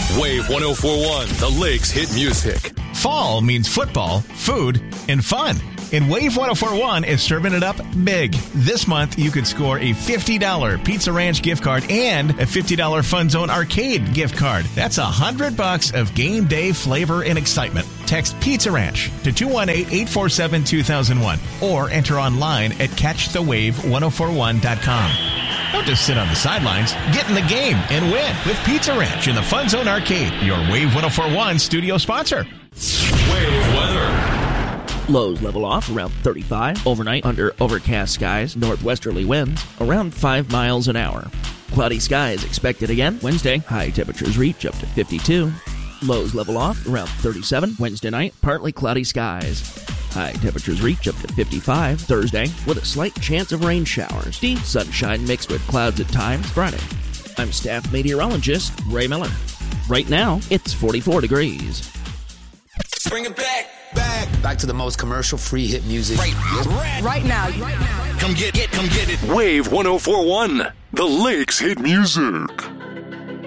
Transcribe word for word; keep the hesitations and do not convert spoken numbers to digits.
Wave one oh four point one, the Lakes hit music. Fall means football, food, and fun. And Wave one oh four point one is serving it up big. This month, you could score a fifty dollars Pizza Ranch gift card and a fifty dollars Fun Zone Arcade gift card. That's one hundred bucks of game day flavor and excitement. Text Pizza Ranch to two one eight, eight four seven, two thousand one or enter online at catch the wave one oh four one dot com. Don't just sit on the sidelines. Get in the game and win with Pizza Ranch in the Fun Zone Arcade, your Wave one oh four point one studio sponsor. Wave weather. Lows level off around thirty-five. Overnight under overcast skies, northwesterly winds around five miles an hour. Cloudy skies expected again Wednesday. High temperatures reach up to fifty-two. Lows level off around thirty-seven. Wednesday night, partly cloudy skies. High temperatures reach up to fifty-five. Thursday, with a slight chance of rain showers. Deep sunshine mixed with clouds at times. Friday. I'm staff meteorologist Ray Miller. Right now, it's forty-four degrees. Bring it back. Back. Back to the most commercial-free hit music. Right, right, right now. Right now. Come get it. Come get it. Wave one oh four point one, the Lakes hit music.